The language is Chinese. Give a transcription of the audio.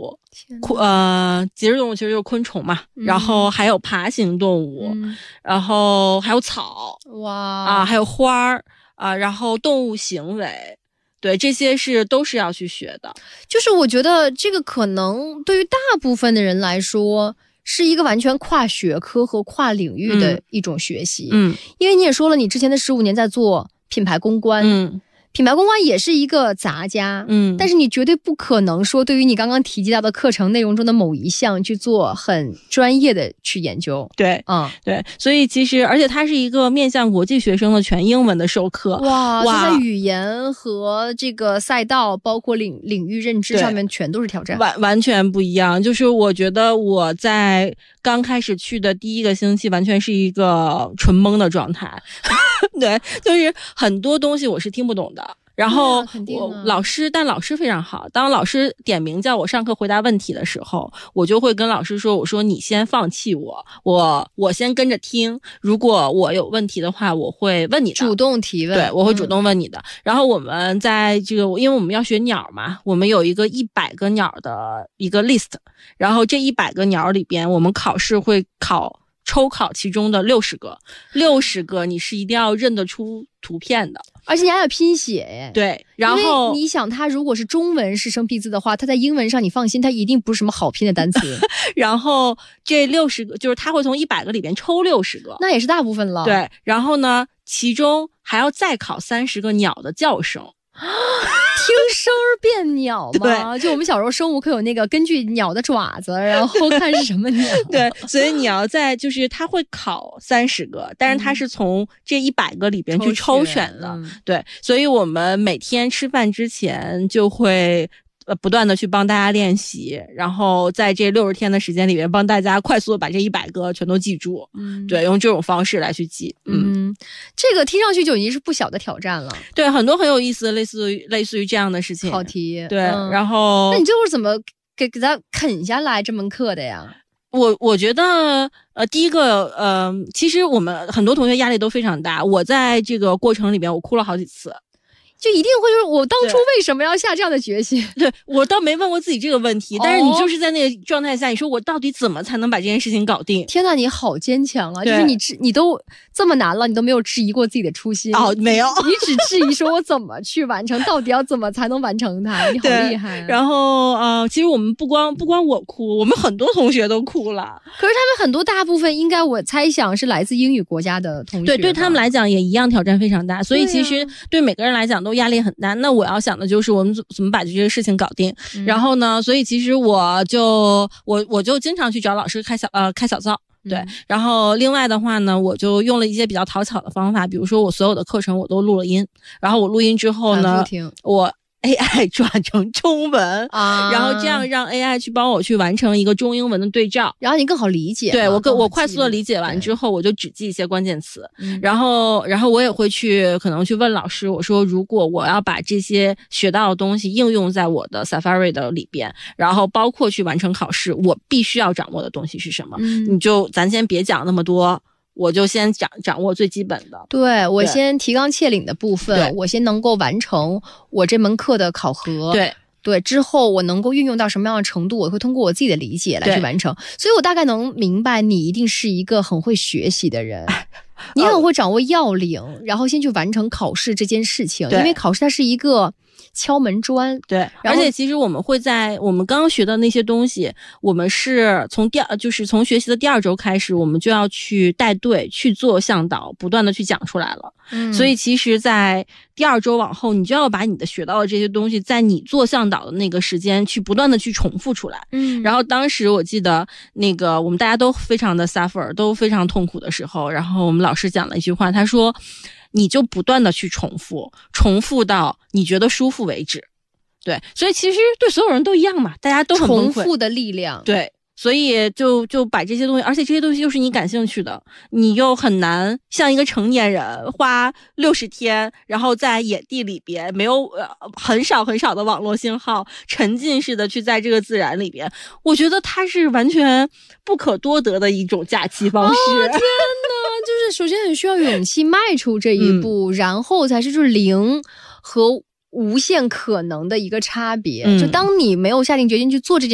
物，节肢动物其实就是昆虫嘛，然后还有爬行动物，然后还有草，还有花儿然后动物行为。对，这些都是要去学的。 就是我觉得这个可能对于大部分的人来说是一个完全跨学科和跨领域的一种学习。因为你也说了，你之前的15年在做品牌公关。品牌公关也是一个杂家，但是你绝对不可能说对于你刚刚提及到的课程内容中的某一项去做很专业的去研究。 对，对，所以其实而且它是一个面向国际学生的全英文的授课。 哇，它在语言和这个赛道包括领域认知上面全都是挑战， 完全不一样。就是我觉得我在刚开始去的第1个星期完全是一个纯懵的状态。对，就是很多东西我是听不懂的。然后老师非常好，当老师点名叫我上课回答问题的时候，我就会跟老师说，我说你先放弃我先跟着听，如果我有问题的话我会问你的， 主动提问。 对，我会主动问你的。然后我们在这个因为我们要学鸟嘛，我们有一个100个鸟的一个 list， 然后这100个鸟里边我们考试会抽考其中的60个你是一定要认得出图片的， 而且你还要拼写耶。 对，然后因为你想，它如果是中文是生僻字的话，它在英文上你放心，它一定不是什么好拼的单词。 然后这60个就是他会从100个里边抽60个， 那也是大部分了。 对，然后呢，其中还要再考30个鸟的叫声。 听声儿辨鸟吗？就我们小时候生物课有那个根据鸟的爪子，然后看是什么鸟。 对，所以你要就是他会考30个，但是他是从这100个里边去抽选的。对，所以我们每天吃饭之前就会不断的去帮大家练习，然后在这60天的时间里面帮大家快速的把这100个全都记住。对，用这种方式来去记。 这个听上去就已经是不小的挑战了。 对，很多很有意思的类似于这样的事情。 考题。 对，然后那你最后是怎么给他啃下来这门课的呀？ 我觉得第一个其实我们很多同学压力都非常大，我在这个过程里边我哭了好几次。 就一定会说我当初为什么要下这样的决心。 对，我倒没问过自己这个问题，但是你就是在那个状态下，你说我到底怎么才能把这件事情搞定？ 天哪，你好坚强啊！就是你都这么难了，你都没有质疑过自己的初心。 没有， 你只质疑说我怎么去完成，到底要怎么才能完成它？你好厉害。 然后其实我们不光我哭，我们很多同学都哭了。 可是他们很多大部分应该我猜想是来自英语国家的同学。 对他们来讲也一样挑战非常大，所以其实对每个人来讲都压力很大。那我要想的就是我们怎么把这些事情搞定。然后呢，所以其实我就经常去找老师开小灶。对，然后另外的话呢，我就用了一些比较讨巧的方法，比如说我所有的课程我都录了音，然后我录音之后呢，我AI 转成中文然后这样让 AI 去帮我去完成一个中英文的对照， 然后你更好理解。 对，我快速的理解完之后，我就只记一些关键词。然后我也会可能去问老师，我说如果我要把这些学到的东西应用在我的 Safari 的里边，然后包括去完成考试，我必须要掌握的东西是什么？咱先别讲那么多。我就先掌握最基本的。 对，我先提纲挈领的部分，我先能够完成我这门课的考核。对，之后我能够运用到什么样的程度，我会通过我自己的理解来去完成。所以我大概能明白你一定是一个很会学习的人。你很会掌握要领，然后先去完成考试这件事情，因为考试它是一个敲门砖。 对，而且其实我们会在我们刚刚学的那些东西，我们是从学习的第2周开始，我们就要去带队去做向导，不断的去讲出来了。所以其实在第2周往后，你就要把你的学到的这些东西在你做向导的那个时间去不断的去重复出来。然后当时我记得那个我们大家都非常的 suffer， 都非常痛苦的时候，然后我们老师讲了一句话，他说你就不断的去重复到你觉得舒服为止。对，所以其实对所有人都一样嘛，大家都很崩溃。 重复的力量。 对，所以就把这些东西，而且这些东西又是你感兴趣的，你又很难像一个成年人花60天，然后在野地里边没有很少的网络信号，沉浸式的去在这个自然里边，我觉得它是完全不可多得的一种假期方式。 天哪，就是首先很需要勇气迈出这一步，然后才是就是0和无限可能的一个差别。就当你没有下定决心去做这件